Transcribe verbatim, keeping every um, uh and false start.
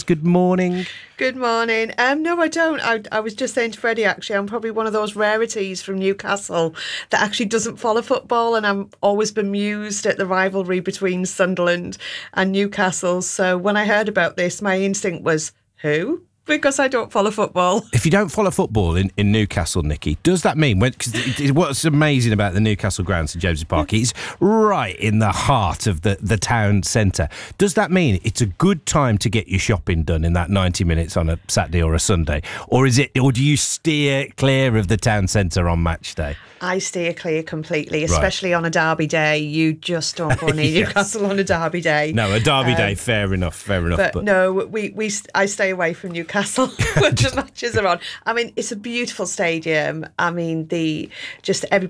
Good morning. Good morning. Um, no, I don't. I, I was just saying to Freddie, actually, I'm probably one of those rarities from Newcastle that actually doesn't follow football, and I'm always bemused at the rivalry between Sunderland and Newcastle. So when I heard about this, my instinct was, who? Because I don't follow football. If you don't follow football in, in Newcastle, Nikki, does that mean... Because what's amazing about the Newcastle ground, St James's Park, it's right in the heart of the, the town centre. Does that mean it's a good time to get your shopping done in that ninety minutes on a Saturday or a Sunday? Or is it? Or do you steer clear of the town centre on match day? I steer clear completely, especially right. on a derby day. You just don't go near yes. Newcastle on a derby day. No, a derby um, day, fair enough, fair enough. But, but no, we, we I stay away from Newcastle when the matches are on. I mean, it's a beautiful stadium. I mean, the just every